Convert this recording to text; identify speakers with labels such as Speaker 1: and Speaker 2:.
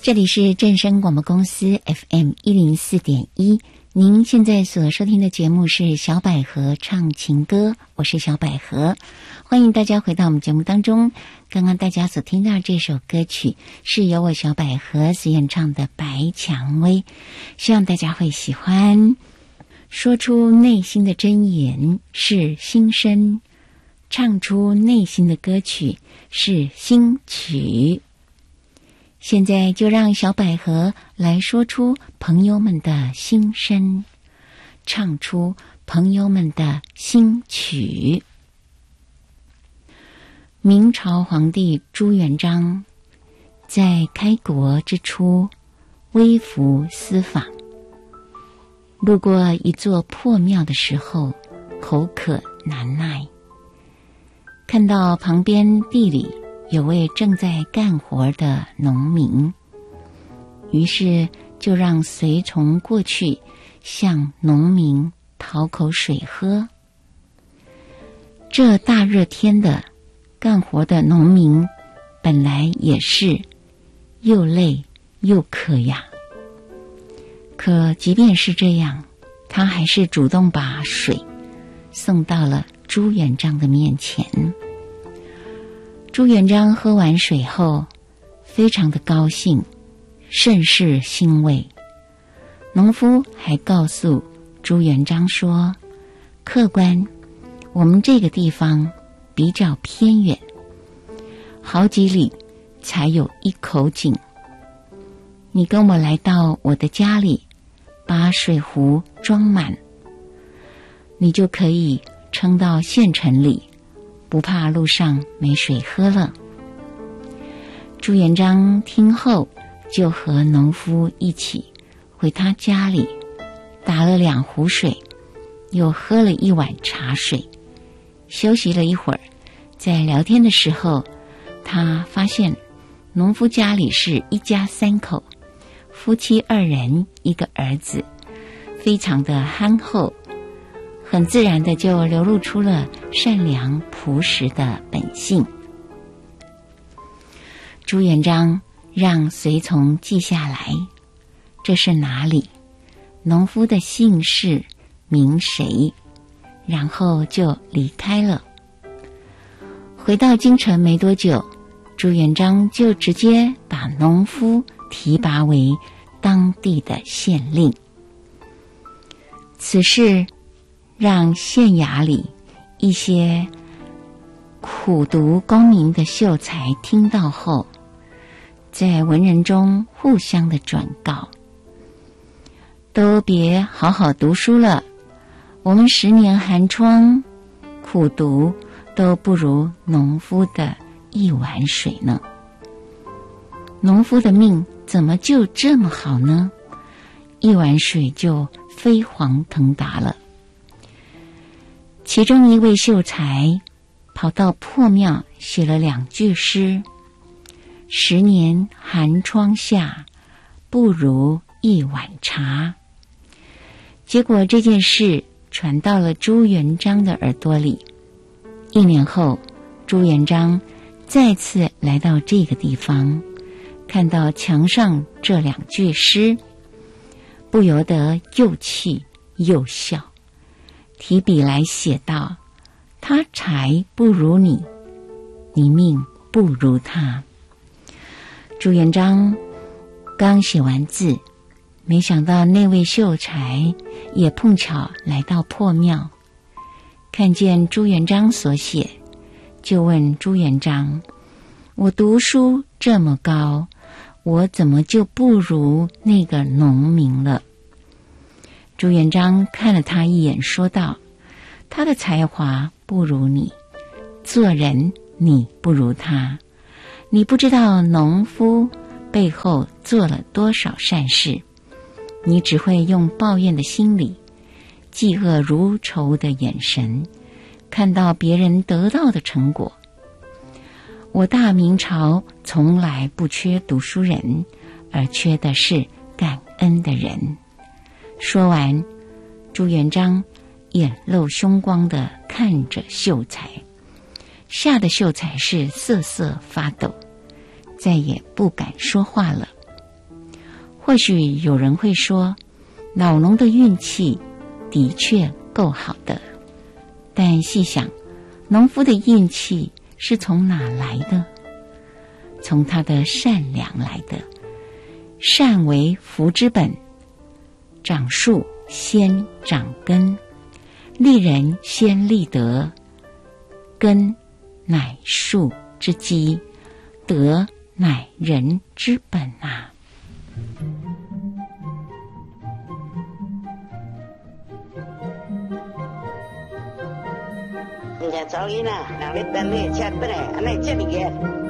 Speaker 1: 这里是正声广播公司 FM104.1，您现在所收听的节目是小百合唱情歌，我是小百合，欢迎大家回到我们节目当中。刚刚大家所听到这首歌曲是由我小百合所演唱的《白蔷薇》，希望大家会喜欢。说出内心的真言是心声，唱出内心的歌曲是心曲。现在就让小百合来说出朋友们的心声，唱出朋友们的心曲。明朝皇帝朱元璋在开国之初微服私访，路过一座破庙的时候，口渴难耐，看到旁边地里有位正在干活的农民，于是就让随从过去向农民讨口水喝。这大热天的干活的农民本来也是又累又渴呀，可即便是这样，他还是主动把水送到了朱元璋的面前。朱元璋喝完水后非常的高兴，甚是欣慰。农夫还告诉朱元璋说，客官，我们这个地方比较偏远，好几里才有一口井，你跟我来到我的家里，把水壶装满，你就可以撑到县城里，不怕路上没水喝了。朱元璋听后，就和农夫一起回他家里，打了2壶水，又喝了1碗茶水，休息了一会儿。在聊天的时候，他发现农夫家里是一家3口，夫妻2人，1个儿子，非常的憨厚，很自然的就流露出了善良朴实的本性。朱元璋让随从记下来，这是哪里，农夫的姓氏名谁，然后就离开了。回到京城没多久，朱元璋就直接把农夫提拔为当地的县令。此事让县衙里一些苦读功名的秀才听到后，在文人中互相的转告，都别好好读书了，我们10年寒窗苦读都不如农夫的1碗水呢。农夫的命怎么就这么好呢？1碗水就飞黄腾达了。其中一位秀才跑到破庙写了2句诗：10年寒窗下，不如1碗茶。结果这件事传到了朱元璋的耳朵里。1年后，朱元璋再次来到这个地方，看到墙上这2句诗，不由得又气又笑，提笔来写道：他才不如你，你命不如他。朱元璋刚写完字，没想到那位秀才也碰巧来到破庙，看见朱元璋所写，就问朱元璋：我读书这么高，我怎么就不如那个农民了？朱元璋看了他一眼，说道：他的才华不如你，做人你不如他，你不知道农夫背后做了多少善事，你只会用抱怨的心理，嫉恶如仇的眼神，看到别人得到的成果。我大明朝从来不缺读书人，而缺的是感恩的人。说完，朱元璋眼露凶光地看着秀才，吓得秀才是瑟瑟发抖，再也不敢说话了。 或许有人会说，老农的运气的确够好的，但细想，农夫的运气是从哪来的？从他的善良来的。善为福之本，长树先长根，立人先立德，根乃树之基，德乃人之本啊。
Speaker 2: nhà cháu ý là làm biết tên này chặt bên này anh này chết đi kìa